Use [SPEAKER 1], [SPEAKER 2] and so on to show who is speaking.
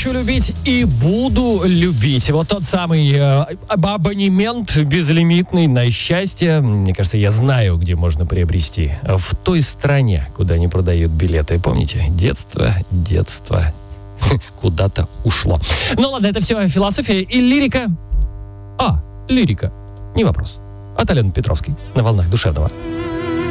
[SPEAKER 1] хочу любить и буду любить. Вот тот самый абонемент безлимитный на счастье. Мне кажется, я знаю, где можно приобрести. В той стране, куда не продают билеты. Помните? Детство куда-то ушло. Ну ладно, это все философия и лирика. Лирика. Не вопрос. От Алены Петровской на волнах душевного.